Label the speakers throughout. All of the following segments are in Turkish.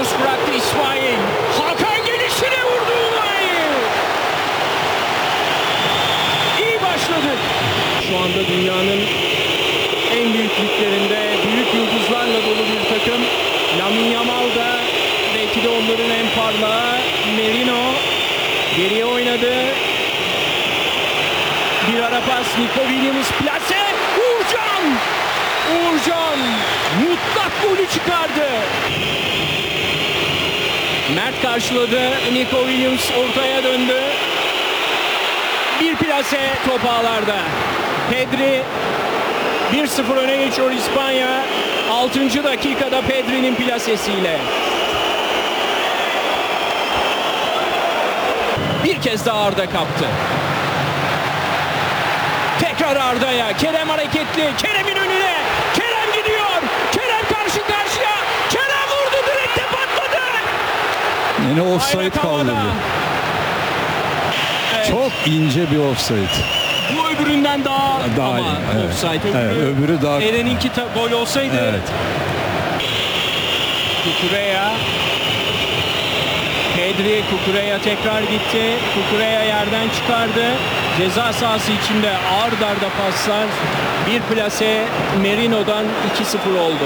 Speaker 1: bıraktı İsmail. Hakan gelişine vurdu Unai. İyi başladık. Şu anda dünyanın en büyük liglerinde büyük yıldızlarla dolu bir takım. Lamine Yamal da belki de onların en parlağı. Merino geriye oynadı. Bir ara pas, Nico Williams plase. Uğurcan mutlak golü çıkardı. Mert karşıladı. Nico Williams ortaya döndü. Bir plase top ağlarda. Pedri 1-0 öne geçiyor İspanya. 6. dakikada Pedri'nin plasesiyle. Bir kez daha Arda kaptı. Tekrar Arda'ya. Kerem hareketli. Kerem'in önüne. Kerem gidiyor. Kerem karşı karşıya. Kerem vurdu. Direkte patladı.
Speaker 2: Yine offside kaldırdı.
Speaker 1: Evet.
Speaker 2: Çok ince bir offside.
Speaker 1: Bu öbüründen daha ama
Speaker 2: iyi. Evet.
Speaker 1: offside.
Speaker 2: Evet, öbürü daha...
Speaker 1: Eren'inki gol olsaydı.
Speaker 2: Evet.
Speaker 1: Cucurella. Pedri Cucurella tekrar gitti. Cucurella yerden çıkardı. Ceza sahası içinde ard arda paslar. Bir plase Merino'dan 2-0 oldu.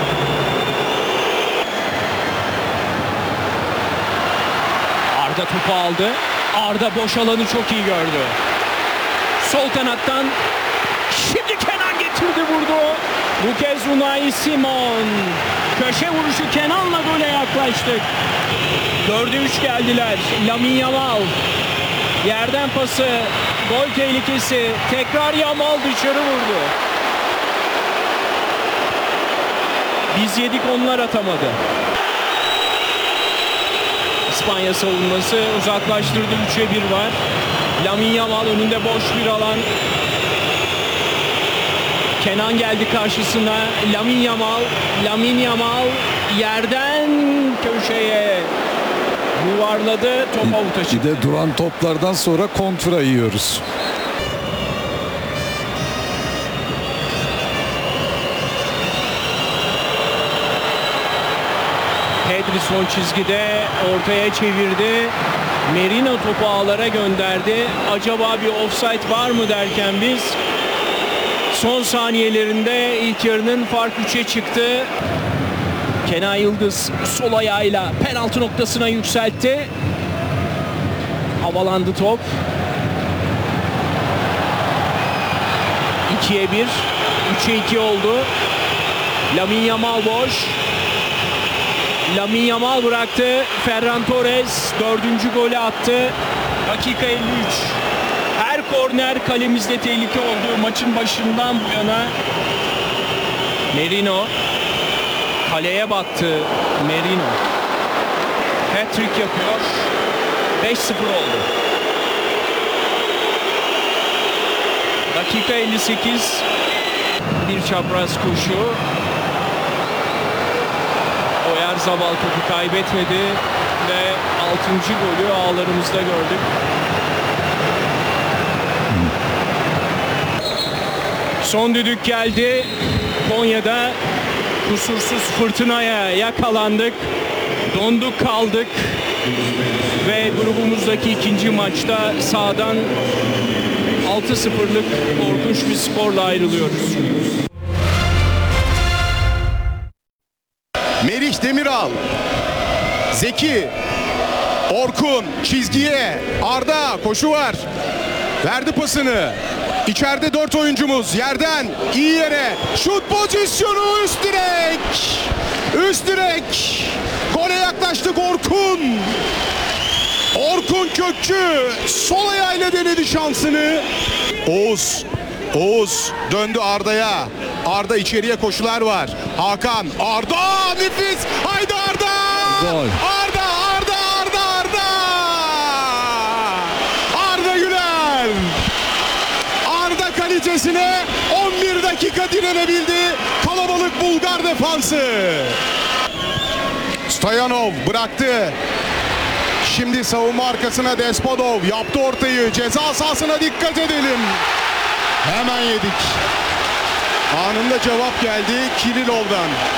Speaker 1: Arda topu aldı. Arda boş alanı çok iyi gördü. Sol kanattan şimdi Kenan getirdi vurdu. Bu kez Unai Simon. Köşe vuruşu Kenan'la gole yaklaştık. 4'e 3 geldiler. Lamine Yamal. Yerden pası. Gol tehlikesi. Tekrar Yamal dışarı vurdu. Biz yedik, onlar atamadı. İspanya savunması uzaklaştırdı. 3'e 1 var. Lamine Yamal önünde boş bir alan. Kenan geldi karşısına. Lamine Yamal yerden köşeye yuvarladı. Top avuta çıktı.
Speaker 2: Bir de duran toplardan sonra kontra yiyoruz.
Speaker 1: Pedri son çizgide ortaya çevirdi. Merino topu ağlara gönderdi. Acaba bir offside var mı derken biz son saniyelerinde ilk yarının fark 3'e çıktı. Kenan Yıldız sol ayağıyla penaltı noktasına yükseltti. Havalandı top. 2'ye 1. 3'e 2 oldu. Lamine Yamal boş. Lamine Yamal bıraktı. Ferran Torres 4. golü attı. Dakika 53. Her korner kalemizde tehlike oldu maçın başından bu yana. Merino kaleye baktı. Merino hat-trick yapıyor. 5-0 oldu. Dakika 58. Bir çapraz koşu. Oyarzabal topu kaybetmedi ve 6. golü ağlarımızda gördük. Son düdük geldi. Konya'da kusursuz fırtınaya yakalandık. Donduk kaldık. Ve grubumuzdaki ikinci maçta sahadan 6-0'lık korkunç bir skorla ayrılıyoruz.
Speaker 3: Merih Demiral, Zeki, Orkun çizgiye, Arda koşu var. Verdi pasını. İçeride 4 oyuncumuz yerden iyi yere şut pozisyonu, üst direk. Üst direk. Gole yaklaştık Orkun. Orkun Kökçü sol ayağıyla denedi şansını. Oğuz döndü Arda'ya. Arda içeriye koşular var. Hakan, Arda nefis. Haydi Arda.
Speaker 2: Gol.
Speaker 3: Arda. Arda Güler. Arda kalitesine 11 dakika direnebildi. Kalabalık Bulgar defansı. Stoyanov bıraktı. Şimdi savunma arkasına Despodov yaptı ortayı. Ceza sahasına dikkat edelim. Hemen yedik. Anında cevap geldi Kirilov'dan.